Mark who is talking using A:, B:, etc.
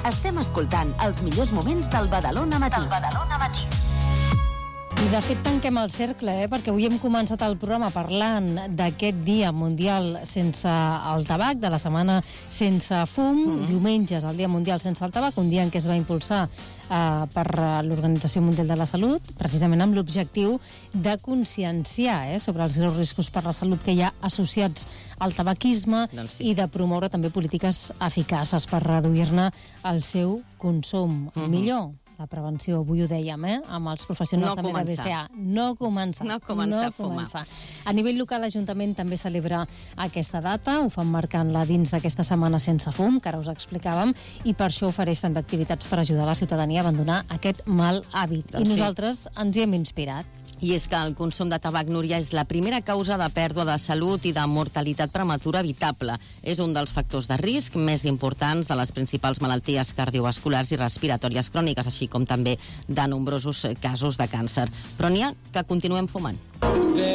A: Estem escoltant els millors moments del Badalona Matí.
B: I de fet tanquem el cercle, perquè avui hem començat el programa parlant d'aquest Dia Mundial sense el tabac, de la setmana sense fum. Diumenge és el Dia Mundial sense el tabac, un dia en què es va impulsar per l'Organització Mundial de la Salut, precisament amb l'objectiu de conscienciar sobre els greus riscos per la salut que hi ha associats al tabaquisme i de promoure també polítiques eficaces per reduir-ne el seu consum. Millor la prevenció, avui ho dèiem, amb els professionals també de BCA. No començar a fumar. A nivell local, l'Ajuntament també celebra aquesta data, ho fan marcant-la dins d'aquesta setmana sense fum, que ara us explicàvem, i per això ofereix també activitats per ajudar la ciutadania a abandonar aquest mal hàbit. I nosaltres ens hi hem inspirat.
C: I és que el consum de tabac, Núria, és la primera causa de pèrdua de salut i de mortalitat prematura evitable. És un dels factors de risc més importants de les principals malalties cardiovasculars i respiratòries cròniques, així com també de nombrosos casos de càncer. Però n'hi ha que continuem fumant.